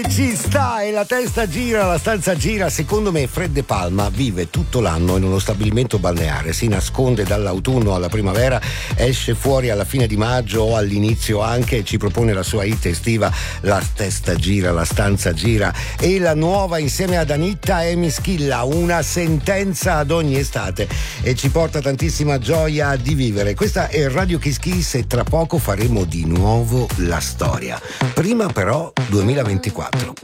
Ci sta e la testa gira, la stanza gira. Secondo me Fred De Palma vive tutto l'anno in uno stabilimento balneare, si nasconde dall'autunno alla primavera, esce fuori alla fine di maggio o all'inizio anche e ci propone la sua hit estiva La testa gira, la stanza gira. E la nuova insieme ad Anitta è Mischilla, una sentenza ad ogni estate e ci porta tantissima gioia di vivere. Questa è Radio Kiss Kiss e tra poco faremo di nuovo la storia. Prima però 2024.